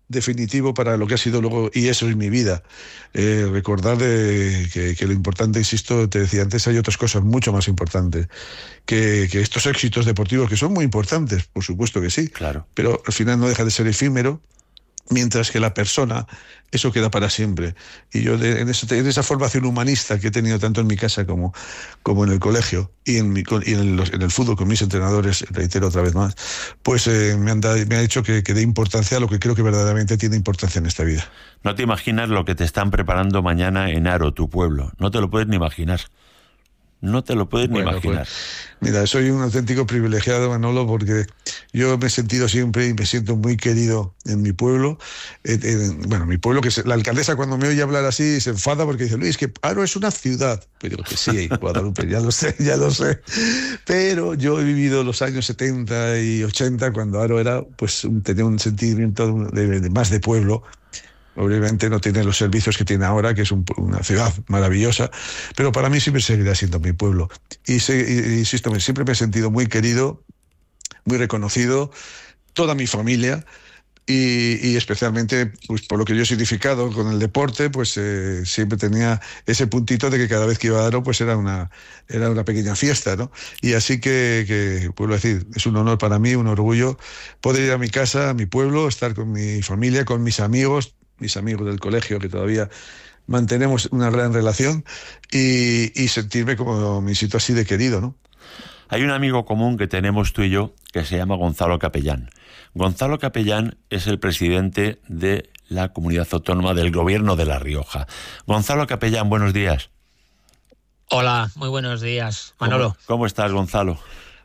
definitivo para lo que ha sido luego, y eso es mi vida. Recordar que lo importante, insisto, te decía antes, hay otras cosas mucho más importantes que estos éxitos deportivos, que son muy importantes, por supuesto que sí, claro, pero al final no deja de ser efímero, mientras que la persona, eso queda para siempre. Y yo en esa formación humanista que he tenido tanto en mi casa como en el colegio y en el fútbol con mis entrenadores, reitero otra vez más, pues me ha hecho que dé importancia a lo que creo que verdaderamente tiene importancia en esta vida. No te imaginas lo que te están preparando mañana en Haro, tu pueblo. No te lo puedes ni imaginar. No te lo puedes ni imaginar. Pues, mira, soy un auténtico privilegiado, Manolo, porque yo me he sentido siempre y me siento muy querido en mi pueblo. Mi pueblo, la alcaldesa cuando me oye hablar así se enfada porque dice, Luis, que Haro es una ciudad. Pero que sí, Guadalupe, ya lo sé. Pero yo he vivido los años 70 y 80 cuando Haro era, pues, tenía un sentimiento más de pueblo. Obviamente no tiene los servicios que tiene ahora, que es una ciudad maravillosa, pero para mí siempre seguirá siendo mi pueblo. Insisto, siempre me he sentido muy querido, muy reconocido, toda mi familia, y especialmente pues por lo que yo he significado con el deporte, pues siempre tenía ese puntito de que cada vez que iba a Haro pues era una pequeña fiesta, ¿no? Y así que puedo decir, es un honor para mí, un orgullo poder ir a mi casa, a mi pueblo, estar con mi familia, con mis amigos del colegio, que todavía mantenemos una gran relación, y sentirme como me siento así de querido, ¿no? Hay un amigo común que tenemos tú y yo que se llama Gonzalo Capellán. Gonzalo Capellán es el presidente de la Comunidad Autónoma del Gobierno de La Rioja. Gonzalo Capellán, buenos días. Hola, muy buenos días, Manolo. ¿Cómo estás, Gonzalo?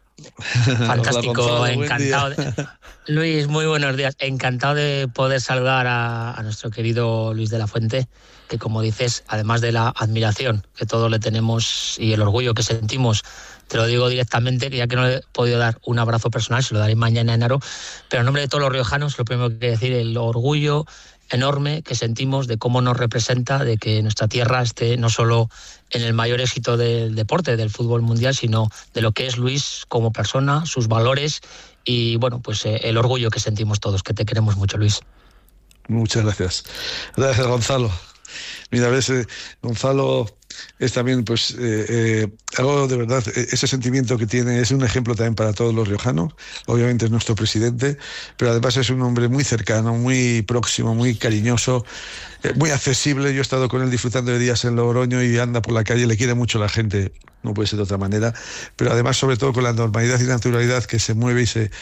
Fantástico, Hola, Gonzalo, encantado. Luis, muy buenos días. Encantado de poder saludar a nuestro querido Luis de la Fuente, que como dices, además de la admiración que todos le tenemos y el orgullo que sentimos, te lo digo directamente, que ya que no le he podido dar un abrazo personal, se lo daré mañana en Haro, pero en nombre de todos los riojanos, lo primero que quiero decir, el orgullo enorme que sentimos de cómo nos representa, de que nuestra tierra esté no solo en el mayor éxito del deporte, del fútbol mundial, sino de lo que es Luis como persona, sus valores y, bueno, pues el orgullo que sentimos todos, que te queremos mucho, Luis. Muchas gracias. Gracias, Gonzalo. Mira, a veces Gonzalo es también, pues, algo de verdad, ese sentimiento que tiene es un ejemplo también para todos los riojanos. Obviamente es nuestro presidente, pero además es un hombre muy cercano, muy próximo, muy cariñoso, muy accesible. Yo he estado con él disfrutando de días en Logroño y anda por la calle, le quiere mucho la gente, no puede ser de otra manera, pero además sobre todo con la normalidad y naturalidad que se mueve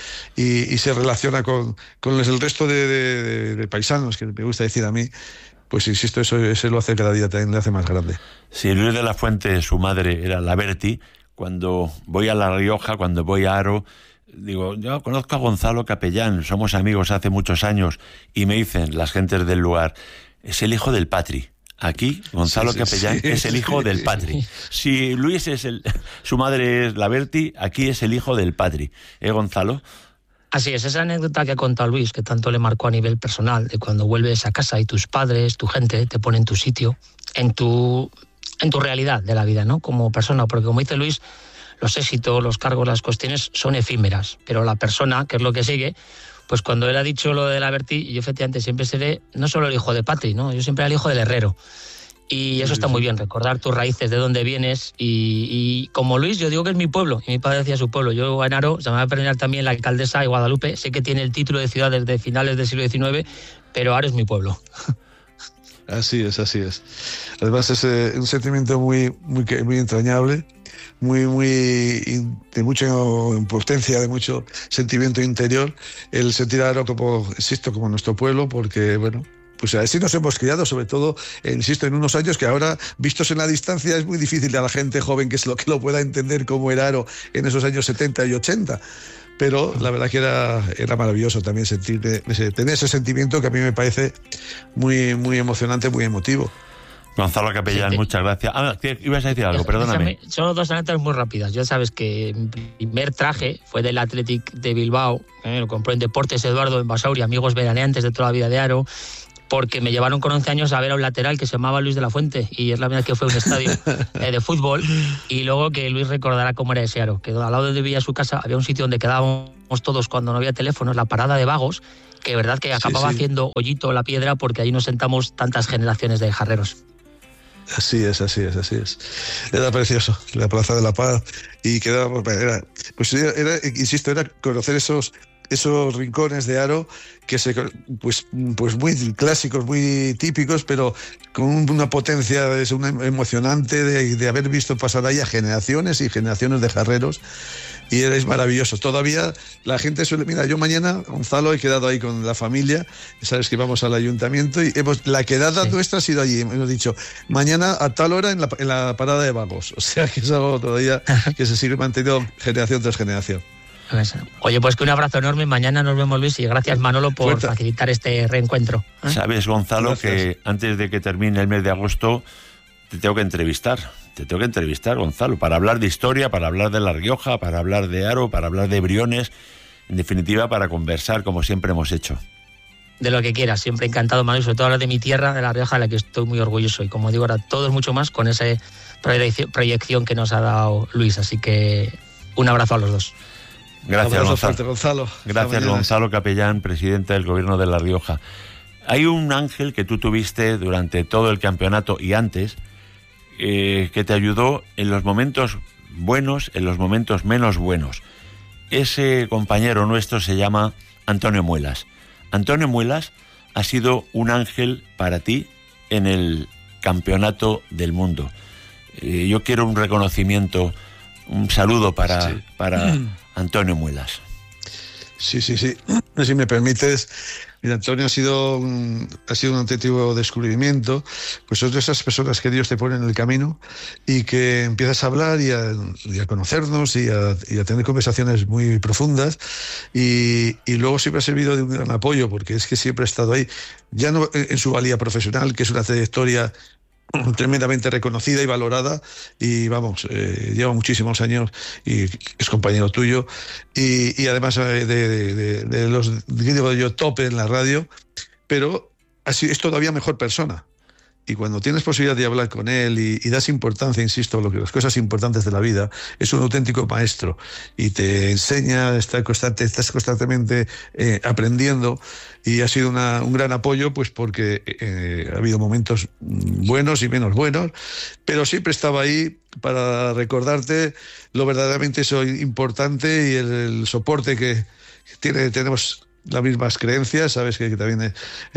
y se relaciona con el resto de paisanos, que me gusta decir a mí. Pues insisto, eso lo hace cada día, también le hace más grande. Si Luis de la Fuente, su madre era la Berti, cuando voy a La Rioja, cuando voy a Haro, digo, yo conozco a Gonzalo Capellán, somos amigos hace muchos años, y me dicen las gentes del lugar, es el hijo del Patri. Aquí, Gonzalo Capellán es el hijo del Patri. Si Luis su madre es la Berti, aquí es el hijo del Patri. Gonzalo? Así es, esa anécdota que ha contado Luis, que tanto le marcó a nivel personal, de cuando vuelves a casa y tus padres, tu gente, te ponen en tu sitio, en tu realidad de la vida, ¿no? Como persona, porque como dice Luis, los éxitos, los cargos, las cuestiones son efímeras, pero la persona, que es lo que sigue, pues cuando él ha dicho lo de la Berti, yo efectivamente siempre seré no solo el hijo de Patri, ¿no? Yo siempre era el hijo del herrero. Y eso está muy bien, recordar tus raíces, de dónde vienes. Y como Luis, yo digo que es mi pueblo, y mi padre decía su pueblo. Yo en Haro, se me va a aprender también la alcaldesa de Guadalupe, sé que tiene el título de ciudad desde finales del siglo XIX, pero Haro es mi pueblo. Así es. Además es un sentimiento muy entrañable, muy de mucha potencia, de mucho sentimiento interior, el sentir a Haro como nuestro pueblo, porque, bueno, pues así nos hemos criado, sobre todo, insisto, en unos años que ahora, vistos en la distancia, es muy difícil a la gente joven que lo pueda entender cómo era Haro en esos años 70 y 80. Pero la verdad que era maravilloso también tener ese sentimiento que a mí me parece muy, muy emocionante, muy emotivo. Gonzalo Capellán, muchas gracias. Ibas a decir algo, perdóname. Son dos anécdotas muy rápidas. Ya sabes que mi primer traje fue del Athletic de Bilbao, lo compró en Deportes Eduardo en Basauri, amigos veraneantes de toda la vida de Haro. porque me llevaron con 11 años a ver a un lateral que se llamaba Luis de la Fuente, y es la primera vez que fue a un estadio de fútbol, y luego que Luis recordará cómo era ese Aro, que al lado de vivía su casa había un sitio donde quedábamos todos cuando no había teléfonos, la parada de vagos, que verdad que acababa haciendo hoyito la piedra, porque allí nos sentamos tantas generaciones de jarreros. Así es. Era precioso, la Plaza de la Paz, y quedábamos, insisto, era conocer esos rincones de Haro que pues muy clásicos, muy típicos, pero con una potencia emocionante de haber visto pasar ahí a generaciones y generaciones de jarreros, y es maravilloso. Todavía la gente mira, yo mañana, Gonzalo, he quedado ahí con la familia, sabes que vamos al ayuntamiento, y la quedada nuestra ha sido allí, hemos dicho, mañana a tal hora en la parada de vagos, o sea que es algo todavía que se sigue manteniendo generación tras generación. Oye, pues que un abrazo enorme, mañana nos vemos, Luis, y gracias, Manolo, por facilitar este reencuentro. Sabes, Gonzalo, que antes de que termine el mes de agosto te tengo que entrevistar, Gonzalo, para hablar de historia, para hablar de La Rioja, para hablar de Haro, para hablar de Briones, en definitiva, para conversar como siempre hemos hecho. De lo que quieras, siempre encantado, Manolo, y sobre todo hablar de mi tierra, de La Rioja, de la que estoy muy orgulloso, y como digo ahora, todos mucho más con esa proyección que nos ha dado Luis, así que un abrazo a los dos. Gracias, Gonzalo. Gracias, Gonzalo Capellán, presidente del Gobierno de La Rioja. Hay un ángel que tú tuviste durante todo el campeonato y antes, que te ayudó en los momentos buenos, en los momentos menos buenos. Ese compañero nuestro se llama Antonio Muelas. Antonio Muelas ha sido un ángel para ti en el campeonato del mundo. Yo quiero un reconocimiento, un saludo para Antonio Muelas. Sí. Si me permites, mira, Antonio ha sido un auténtico descubrimiento, pues son de esas personas que Dios te pone en el camino y que empiezas a hablar y a conocernos y a tener conversaciones muy profundas, y luego siempre ha servido de un gran apoyo, porque es que siempre ha estado ahí, ya no en su valía profesional, que es una trayectoria tremendamente reconocida y valorada, y lleva muchísimos años y es compañero tuyo, y además de los, digo yo, top en la radio, pero así es todavía mejor persona. Y cuando tienes posibilidad de hablar con él y das importancia, insisto, a las cosas importantes de la vida, es un auténtico maestro y te enseña, estás constantemente aprendiendo, y ha sido un gran apoyo, pues porque ha habido momentos buenos y menos buenos, pero siempre estaba ahí para recordarte lo verdaderamente importante y el soporte que tenemos. Las mismas creencias, sabes que también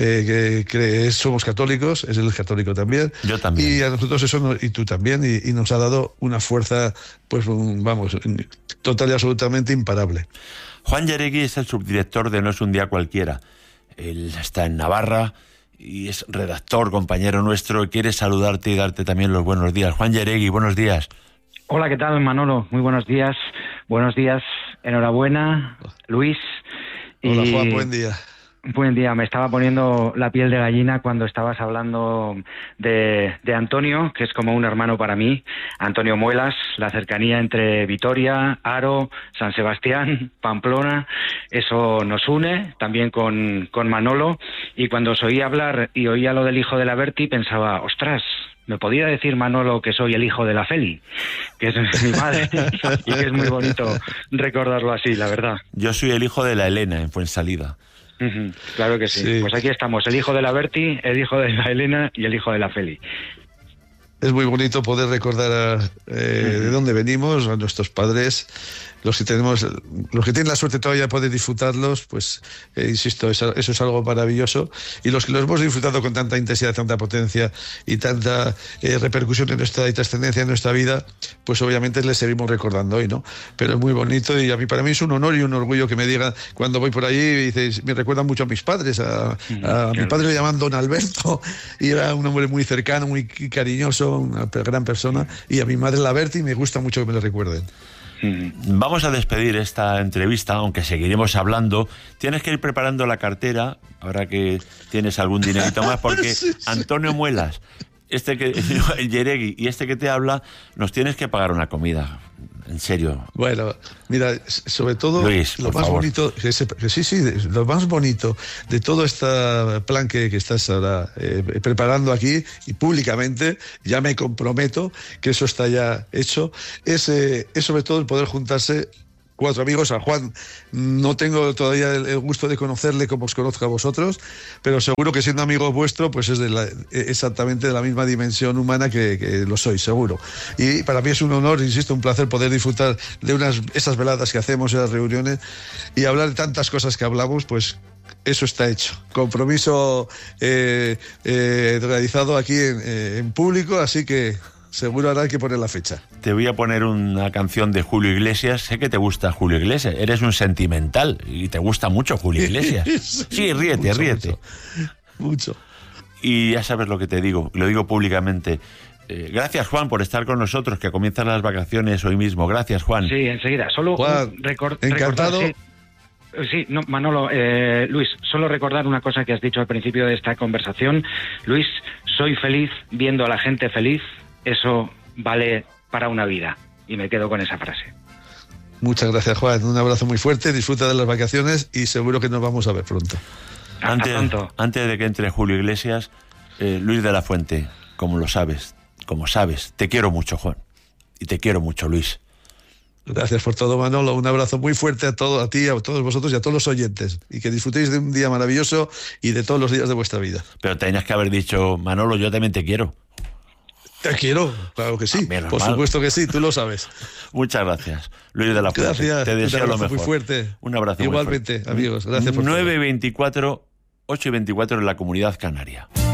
somos católicos, es el católico también. Yo también. Y a nosotros eso, y tú también, y nos ha dado una fuerza, pues total y absolutamente imparable. Juan Yeregui es el subdirector de No es un día cualquiera. Él está en Navarra y es redactor, compañero nuestro, y quiere saludarte y darte también los buenos días. Juan Yeregui, buenos días. Hola, ¿qué tal, Manolo? Muy buenos días. Buenos días, enhorabuena, Luis. Hola, Juan, buen día. Buen día, me estaba poniendo la piel de gallina cuando estabas hablando de Antonio, que es como un hermano para mí. Antonio Muelas, la cercanía entre Vitoria, Haro, San Sebastián, Pamplona, eso nos une, también con Manolo. Y cuando os oí hablar y oía lo del hijo de la Berti, pensaba, ostras, me podía decir Manolo que soy el hijo de la Feli, que es mi madre, y que es muy bonito recordarlo así, la verdad. Yo soy el hijo de la Elena en Fuensalida. Claro que sí. Pues aquí estamos, el hijo de la Berti, el hijo de la Elena y el hijo de la Feli. Es muy bonito poder recordar de dónde venimos, a nuestros padres, los que tienen la suerte todavía de poder disfrutarlos, pues insisto, eso es algo maravilloso, y los que los hemos disfrutado con tanta intensidad, tanta potencia y tanta repercusión y trascendencia en nuestra vida, pues obviamente les seguimos recordando hoy, ¿no? Pero es muy bonito, y para mí es un honor y un orgullo que me digan cuando voy por allí y dices, me recuerdan mucho a mis padres, a mi padre le llaman Don Alberto, y era un hombre muy cercano, muy cariñoso, una gran persona, y a mi madre la Berti, me gusta mucho que me lo recuerden. Vamos a despedir esta entrevista, aunque seguiremos hablando. Tienes que ir preparando la cartera, ahora que tienes algún dinerito más, porque Antonio Muelas, el Yeregui y este que te habla, nos tienes que pagar una comida. en serio. Bueno, mira, sobre todo Luis, lo por más favor. bonito, lo más bonito de todo este plan que estás ahora preparando aquí y públicamente, ya me comprometo que eso está ya hecho, es sobre todo el poder juntarse 4 amigos. A Juan no tengo todavía el gusto de conocerle como os conozco a vosotros, pero seguro que siendo amigo vuestro, pues es exactamente de la misma dimensión humana que lo soy, seguro. Y para mí es un honor, insisto, un placer poder disfrutar de esas veladas que hacemos, esas reuniones, y hablar de tantas cosas que hablamos, pues eso está hecho. Compromiso realizado aquí en público, así que seguro habrá que poner la fecha. Te voy a poner una canción de Julio Iglesias. Sé que te gusta Julio Iglesias. Eres un sentimental y te gusta mucho Julio Iglesias. Sí, ríete, mucho, ríete. Mucho. Y ya sabes lo que te digo, lo digo públicamente. Gracias, Juan, por estar con nosotros, que comienzan las vacaciones hoy mismo. Gracias, Juan. Sí, enseguida. Solo Juan, encantado. Sí, no, Manolo, Luis, solo recordar una cosa que has dicho al principio de esta conversación. Luis, soy feliz viendo a la gente feliz. Eso vale para una vida. Y me quedo con esa frase. Muchas gracias, Juan. Un abrazo muy fuerte. Disfruta de las vacaciones y seguro que nos vamos a ver pronto. Antes de que entre Julio Iglesias, Luis de la Fuente, como sabes, te quiero mucho, Juan. Y te quiero mucho, Luis. Gracias por todo, Manolo. Un abrazo muy fuerte a ti, a todos vosotros y a todos los oyentes. Y que disfrutéis de un día maravilloso y de todos los días de vuestra vida. Pero tenías que haber dicho, Manolo, yo también te quiero. Te quiero, claro que sí. Menos Por mal. supuesto que sí, tú lo sabes. Muchas gracias, Luis de la Fuente. Gracias. Te deseo lo mejor. Muy fuerte. Un abrazo igualmente, muy fuerte. amigos. Gracias por todo. 9:24, 8:24 en la Comunidad Canaria.